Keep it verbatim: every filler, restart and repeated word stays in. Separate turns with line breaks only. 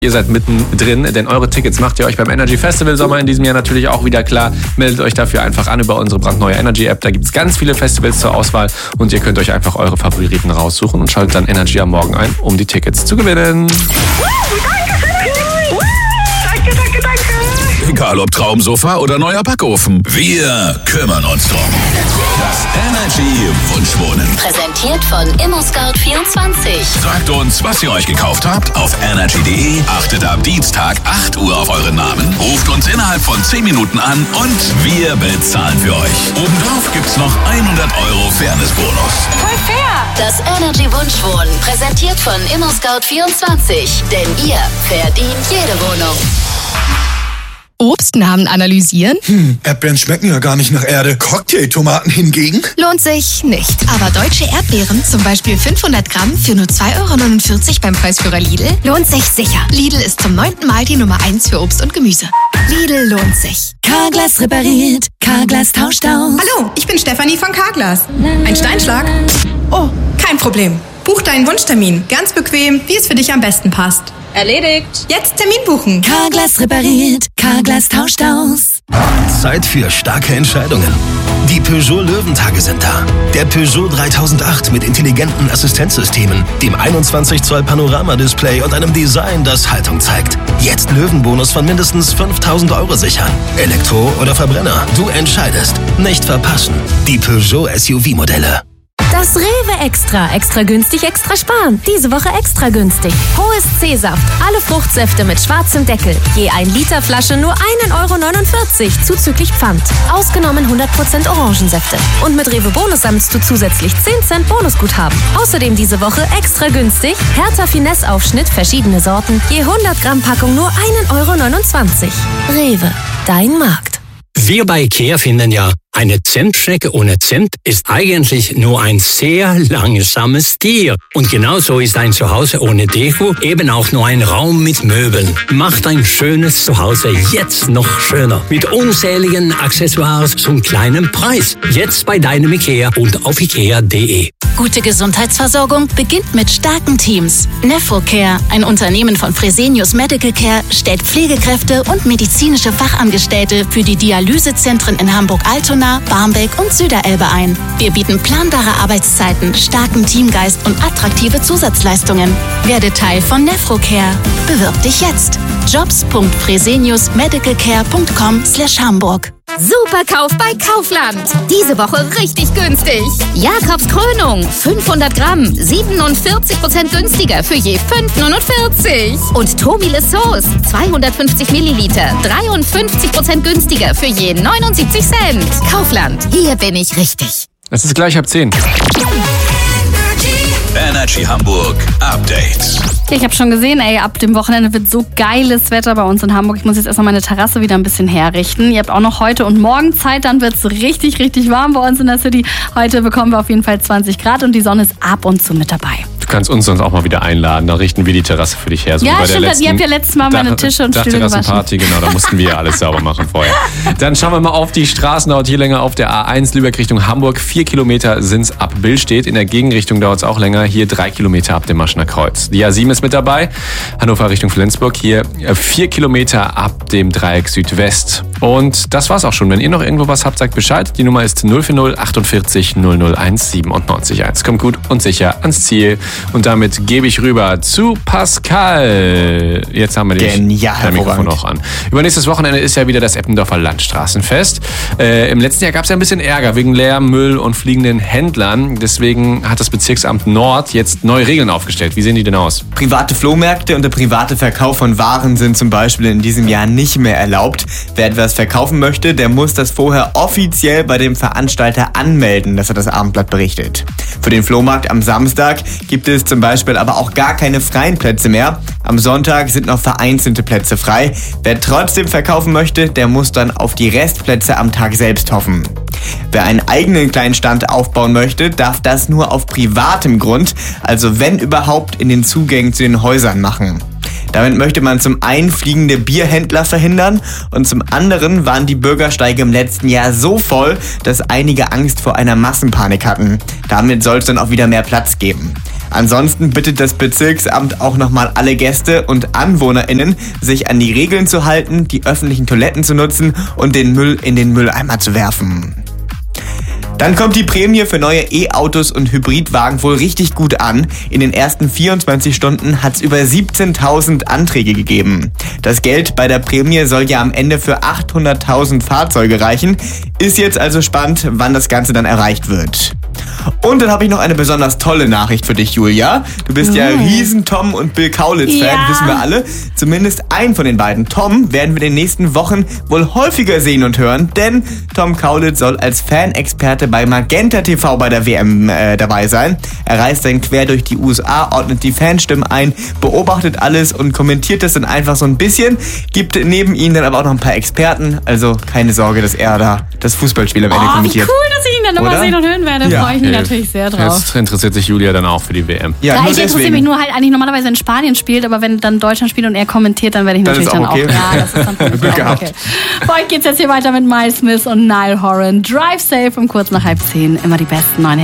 Ihr seid mittendrin, denn eure Tickets macht ihr euch beim Energy Festival Sommer in diesem Jahr natürlich auch wieder klar. Meldet euch dafür einfach an über unsere brandneue Energy App. Da gibt es ganz viele Festivals zur Auswahl und ihr könnt euch einfach eure Favoriten raussuchen und schaltet dann Energy am Morgen ein, um die Tickets zu gewinnen.
Danke, danke, danke.
Egal ob Traumsofa oder neuer Backofen, wir kümmern uns drum. Das Energy Wunschwohnen.
Präsentiert von ImmoScout vierundzwanzig.
Sagt uns, was ihr euch gekauft habt auf energy punkt de. Achtet ab Dienstag acht Uhr auf euren Namen. Ruft uns innerhalb von zehn Minuten an und wir bezahlen für euch. Obendrauf gibt's noch hundert Euro Fairness-Bonus.
Voll fair. Das Energy Wunschwohnen. Präsentiert von ImmoScout vierundzwanzig. Denn ihr verdient jede Wohnung.
Obstnamen analysieren?
Hm, Erdbeeren schmecken ja gar nicht nach Erde. Cocktailtomaten hingegen?
Lohnt sich nicht. Aber deutsche Erdbeeren, zum Beispiel fünfhundert Gramm für nur zwei Euro neunundvierzig beim Preisführer Lidl, lohnt sich sicher. Lidl ist zum neunten Mal die Nummer eins für Obst und Gemüse. Lidl lohnt sich.
Carglass repariert, Carglass tauscht aus.
Hallo, ich bin Stefanie von Carglass. Ein Steinschlag? Oh, kein Problem. Buch deinen Wunschtermin. Ganz bequem, wie es für dich am besten passt.
Erledigt.
Jetzt Termin buchen.
Carglass repariert, Carglass tauscht aus.
Zeit für starke Entscheidungen. Die Peugeot Löwentage sind da. Der Peugeot dreitausendacht mit intelligenten Assistenzsystemen, dem einundzwanzig Zoll Panoramadisplay und einem Design, das Haltung zeigt. Jetzt Löwenbonus von mindestens fünftausend Euro sichern. Elektro oder Verbrenner, du entscheidest. Nicht verpassen. Die Peugeot S U V-Modelle.
Das Rewe Extra. Extra günstig, extra sparen. Diese Woche extra günstig. Hohes C-Saft. Alle Fruchtsäfte mit schwarzem Deckel. Je ein Liter Flasche nur ein Euro neunundvierzig zuzüglich Pfand. Ausgenommen hundert Prozent Orangensäfte. Und mit Rewe Bonus sammelst du zusätzlich zehn Cent Bonusguthaben. Außerdem diese Woche extra günstig. Hertha Finesse Aufschnitt, verschiedene Sorten. Je hundert Gramm Packung nur ein Euro neunundzwanzig. Rewe. Dein Markt.
Wir bei IKEA finden ja, eine Zentschnecke ohne Zent ist eigentlich nur ein sehr langsames Tier. Und genauso ist ein Zuhause ohne Deko eben auch nur ein Raum mit Möbeln. Macht ein schönes Zuhause jetzt noch schöner. Mit unzähligen Accessoires zum kleinen Preis. Jetzt bei deinem IKEA und auf ikea punkt de.
Gute Gesundheitsversorgung beginnt mit starken Teams. Nephrocare, ein Unternehmen von Fresenius Medical Care, stellt Pflegekräfte und medizinische Fachangestellte für die Dialysezentren in Hamburg-Altona, Barmbek und Süderelbe ein. Wir bieten planbare Arbeitszeiten, starken Teamgeist und attraktive Zusatzleistungen. Werde Teil von Nephrocare. Bewirb dich jetzt. jobs punkt fresenius medical care punkt com slash Hamburg.
Super Kauf bei Kaufland. Diese Woche richtig günstig. Jakobs Krönung, fünfhundert Gramm, siebenundvierzig Prozent günstiger für je fünf neunundvierzig. Und Tobile Sauce, zweihundertfünfzig Milliliter, dreiundfünfzig Prozent günstiger für je neunundsiebzig Cent. Kaufland, hier bin ich richtig.
Es ist gleich halb zehn.
Energy Hamburg Update.
Ja, ich habe schon gesehen, ey, ab dem Wochenende wird so geiles Wetter bei uns in Hamburg. Ich muss jetzt erstmal meine Terrasse wieder ein bisschen herrichten. Ihr habt auch noch heute und morgen Zeit, dann wird es richtig, richtig warm bei uns in der City. Heute bekommen wir auf jeden Fall zwanzig Grad und die Sonne ist ab und zu mit dabei.
Du kannst uns sonst auch mal wieder einladen, dann richten wir die Terrasse für dich her. So
ja,
wie bei
stimmt,
der letzten
ihr habt ja letztes Mal meine Tische und Stühle gewaschen.
Dachterrassenparty, genau, da mussten wir ja alles sauber machen vorher. Dann schauen wir mal auf die Straßen, dauert hier länger auf der A eins Lübeck Richtung Hamburg. Vier Kilometer sind es ab Billstedt. In der Gegenrichtung dauert es auch länger, hier drei Kilometer ab dem Maschener Kreuz. Die A sieben ist mit dabei, Hannover Richtung Flensburg, hier vier Kilometer ab dem Dreieck Südwest. Und das war's auch schon. Wenn ihr noch irgendwo was habt, sagt Bescheid. Die Nummer ist null vier null achtundvierzig null null eins siebenundneunzig eins. Kommt gut und sicher ans Ziel. Und damit gebe ich rüber zu Pascal. Jetzt haben wir dich, dein Mikrofon auch an. Übernächstes Wochenende ist ja wieder das Eppendorfer Landstraßenfest. Äh, Im letzten Jahr gab es ja ein bisschen Ärger wegen Lärm, Müll und fliegenden Händlern. Deswegen hat das Bezirksamt Nord jetzt neue Regeln aufgestellt. Wie sehen die denn aus?
Private Flohmärkte und der private Verkauf von Waren sind zum Beispiel in diesem Jahr nicht mehr erlaubt. Wer etwas verkaufen möchte, der muss das vorher offiziell bei dem Veranstalter anmelden, das hat das Abendblatt berichtet. Für den Flohmarkt am Samstag gibt es zum Beispiel aber auch gar keine freien Plätze mehr. Am Sonntag sind noch vereinzelte Plätze frei. Wer trotzdem verkaufen möchte, der muss dann auf die Restplätze am Tag selbst hoffen. Wer einen eigenen kleinen Stand aufbauen möchte, darf das nur auf privatem Grund, also wenn überhaupt in den Zugängen zu den Häusern machen. Damit möchte man zum einen fliegende Bierhändler verhindern und zum anderen waren die Bürgersteige im letzten Jahr so voll, dass einige Angst vor einer Massenpanik hatten. Damit soll es dann auch wieder mehr Platz geben. Ansonsten bittet das Bezirksamt auch nochmal alle Gäste und AnwohnerInnen, sich an die Regeln zu halten, die öffentlichen Toiletten zu nutzen und den Müll in den Mülleimer zu werfen. Dann kommt die Prämie für neue E-Autos und Hybridwagen wohl richtig gut an. In den ersten vierundzwanzig Stunden hat es über siebzehntausend Anträge gegeben. Das Geld bei der Prämie soll ja am Ende für achthunderttausend Fahrzeuge reichen. Ist jetzt also spannend, wann das Ganze dann erreicht wird. Und dann habe ich noch eine besonders tolle Nachricht für dich, Julia. Du bist ja riesen Tom und Bill Kaulitz-Fan,
Ja.
wissen wir alle. Zumindest einen von den beiden, Tom, werden wir in den nächsten Wochen wohl häufiger sehen und hören, denn Tom Kaulitz soll als Fanexperte bei Magenta T V bei der W M äh, dabei sein. Er reist dann quer durch die U S A, ordnet die Fanstimmen ein, beobachtet alles und kommentiert das dann einfach so ein bisschen, gibt neben ihm dann aber auch noch ein paar Experten, also keine Sorge, dass er da das Fußballspiel am Ende
Oh, wie
kommentiert.
cool, dass ich ihn dann nochmal
Oder?
sehen und hören werde.
Ja.
Freue ich mich
Äh,
natürlich sehr drauf.
Jetzt interessiert sich Julia dann auch für die W M.
Ja,
Ja,
nur
ich interessiere
deswegen.
mich nur halt eigentlich normalerweise in Spanien spielt, aber wenn dann Deutschland spielt und er kommentiert, dann werde ich
Dann
natürlich
ist
dann
auch okay.
auch. Ja, das ist dann für mich
Glück
auch
gehabt.
okay. Für euch geht's jetzt hier weiter mit Miles Smith und Niall Horan. Drive Safe um kurz nach halb zehn. Immer die besten neuen